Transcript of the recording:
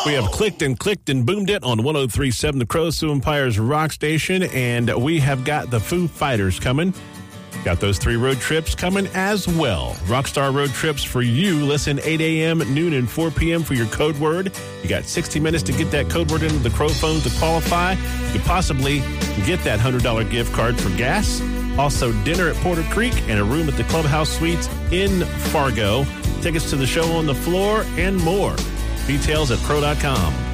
We have clicked and boomed it on 103.7 The Crow's Empire's rock station, and we have got the Foo Fighters coming. Got those 3 road trips coming as well. Rockstar road trips for you. Listen 8 a.m., noon, and 4 p.m. for your code word. You got 60 minutes to get that code word into the Crow phone to qualify. You could possibly get that $100 gift card for gas. Also, dinner at Porter Creek and a room at the Clubhouse Suites in Fargo. Tickets to the show on the floor and more. Details at crow.com.